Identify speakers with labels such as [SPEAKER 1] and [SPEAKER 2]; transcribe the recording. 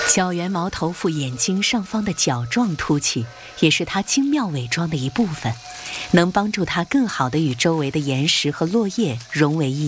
[SPEAKER 1] 角圆毛头腹眼睛上方的角状凸起，也是它精妙伪装的一部分，能帮助它更好地与周围的岩石和落叶融为一体。